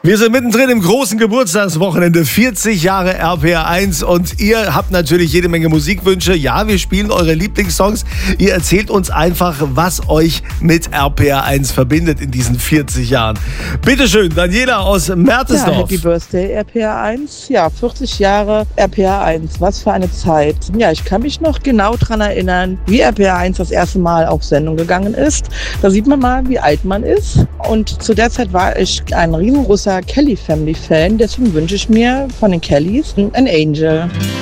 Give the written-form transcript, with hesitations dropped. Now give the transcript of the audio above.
Wir sind mittendrin im großen Geburtstagswochenende, 40 Jahre RPR1 und ihr habt natürlich jede Menge Musikwünsche. Ja, wir spielen eure Lieblingssongs. Ihr erzählt uns einfach, was euch mit RPR1 verbindet in diesen 40 Jahren. Bitteschön, Daniela aus Mertesdorf. Ja, Happy Birthday RPR1. Ja, 40 Jahre RPR1. Was für eine Zeit. Ja, ich kann mich noch genau daran erinnern, wie RPR1 das erste Mal auf Sendung gegangen ist. Da sieht man mal, wie alt man ist. Und zu der Zeit war ich ein riesengroßer Kelly Family Fan. Deswegen wünsche ich mir von den Kellys ein Angel.